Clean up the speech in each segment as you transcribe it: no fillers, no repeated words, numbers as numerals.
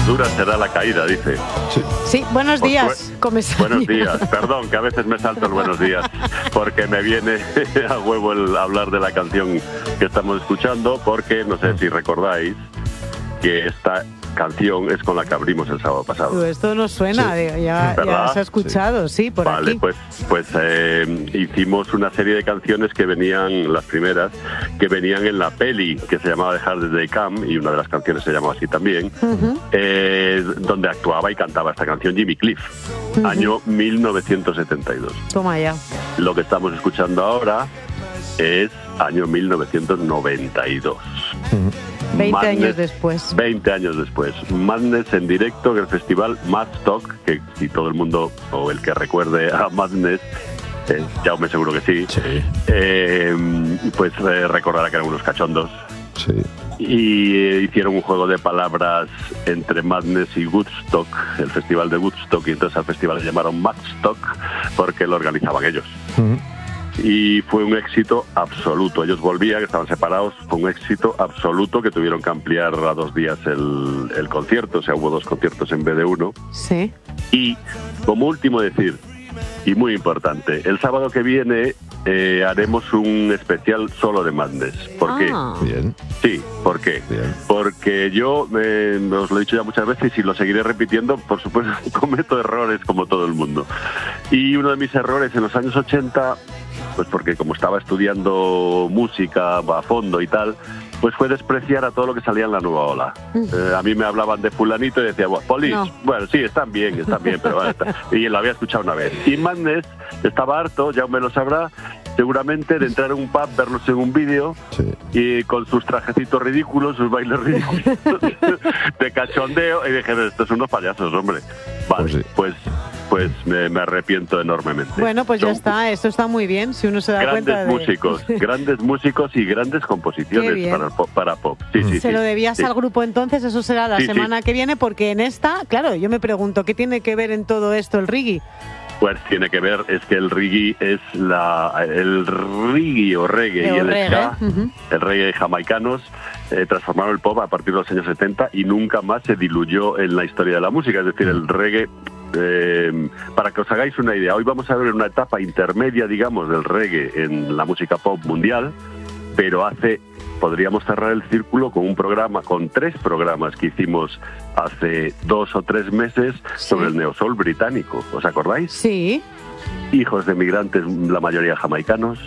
dura será la caída, dice. Sí, buenos días, comisario. Buenos días, perdón, que a veces me salto el buenos días, porque me viene a huevo el hablar de la canción que estamos escuchando, porque no sé si recordáis que esta canción es con la que abrimos el sábado pasado. Esto nos suena, ya se ha escuchado, sí, por vale, aquí. Pues hicimos una serie de canciones que venían, las primeras, que venían en la peli, que se llamaba The Hardest They Come, y una de las canciones se llamaba así también, donde actuaba y cantaba esta canción Jimmy Cliff, año 1972. Toma ya. Lo que estamos escuchando ahora es año 1992. 20 Madness, años después. 20 años después. Madness en directo en el festival Madstock, que si todo el mundo, o el que recuerde a Madness, Jaume seguro que sí, pues recordará que eran unos cachondos. Sí. Y hicieron un juego de palabras entre Madness y Woodstock, el festival de Woodstock, y entonces al festival le llamaron Madstock porque lo organizaban ellos. Y fue un éxito absoluto. Ellos volvían, estaban separados, fue un éxito absoluto que tuvieron que ampliar a 2 días el concierto, o sea, hubo 2 conciertos en vez de 1. Sí. Y como último decir, y muy importante, el sábado que viene haremos un especial solo de Madness. ¿Por qué? Bien. Sí, ¿por qué? Bien. Porque yo, os lo he dicho ya muchas veces y lo seguiré repitiendo, por supuesto, cometo errores como todo el mundo. Y uno de mis errores en los años 80... pues porque como estaba estudiando música a fondo y tal, pues fue despreciar a todo lo que salía en la nueva ola. A mí me hablaban de fulanito y decía, Police, bueno, sí, están bien, pero bueno, y lo había escuchado una vez. Y Madness estaba harto, ya me lo sabrá, seguramente de entrar en un pub, verlos en un vídeo, y con sus trajecitos ridículos, sus bailes ridículos, de cachondeo, y dije, estos son unos payasos, hombre. Vale, pues me arrepiento enormemente. Bueno, pues ya está, esto está muy bien, si uno se da cuenta de... Grandes músicos y grandes composiciones para pop. ¿Se lo debías al grupo entonces? Eso será la semana que viene, porque en esta, claro, yo me pregunto, ¿qué tiene que ver en todo esto el reggae? Pues tiene que ver, es que el reggae es el reggae o reggae y el ska, el reggae jamaicanos, transformaron el pop a partir de los años 70 y nunca más se diluyó en la historia de la música, es decir, el reggae... para que os hagáis una idea, hoy vamos a ver una etapa intermedia, digamos, del reggae en la música pop mundial, pero podríamos cerrar el círculo con con 3 programas que hicimos hace 2 o 3 meses sobre el neosoul británico, ¿os acordáis? Sí. Hijos de migrantes, la mayoría jamaicanos,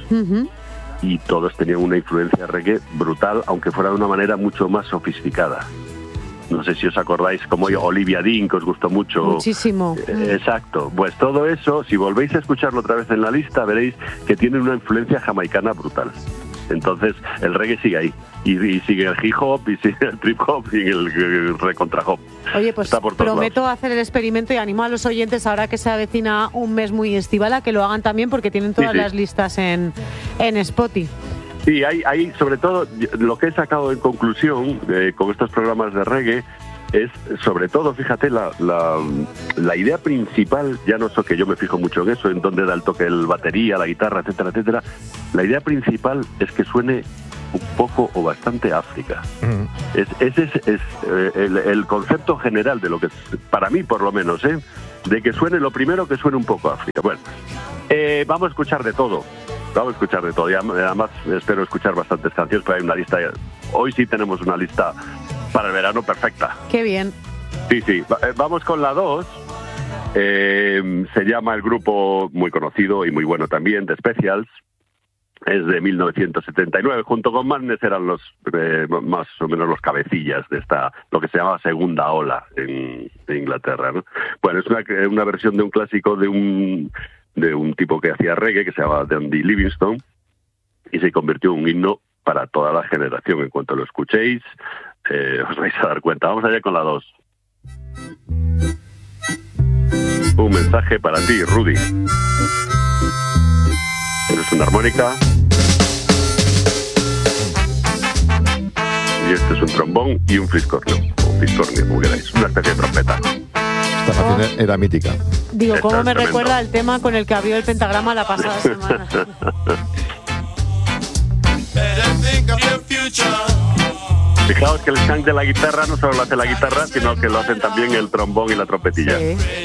y todos tenían una influencia reggae brutal, aunque fuera de una manera mucho más sofisticada. No sé si os acordáis, como Olivia Dean, que os gustó mucho. Muchísimo. Exacto. Pues todo eso, si volvéis a escucharlo otra vez en la lista, veréis que tiene una influencia jamaicana brutal. Entonces, el reggae sigue ahí. Y sigue el hip hop, y sigue el trip hop, y el recontra hop. Oye, pues prometo hacer el experimento y animo a los oyentes, ahora que se avecina un mes muy estival, a que lo hagan también, porque tienen todas las listas en Spotify. Sí, hay sobre todo, lo que he sacado en conclusión con estos programas de reggae es, sobre todo, fíjate, la idea principal, ya no sé, que yo me fijo mucho en eso, en dónde da el toque el batería, la guitarra, etcétera, etcétera. La idea principal es que suene un poco o bastante África. Ese es el concepto general de lo que, para mí por lo menos, de que suene, lo primero que suene un poco África. Bueno, vamos a escuchar de todo. Vamos a escuchar de todo y además espero escuchar bastantes canciones, pero hay una lista, hoy sí tenemos una lista para el verano perfecta. ¡Qué bien! Sí, vamos con la 2, se llama el grupo muy conocido y muy bueno también, The Specials, es de 1979, junto con Madness eran los más o menos los cabecillas de lo que se llamaba segunda ola en Inglaterra, ¿no? Bueno, es una versión de un clásico de un tipo que hacía reggae, que se llamaba Dundee Livingstone, y se convirtió en un himno para toda la generación. En cuanto lo escuchéis, os vais a dar cuenta. Vamos allá con la 2. Un mensaje para ti, Rudy. Es una armónica. Y este es un trombón y un fliscornio, o fiscornio, como queráis. Una especie de trompeta. Esta canción era mítica. Digo, ¿cómo me recuerda el tema con el que abrió el pentagrama la pasada semana? Fijaos que el skunk de la guitarra no solo lo hace la guitarra, sino que lo hacen también el trombón y la trompetilla. Sí.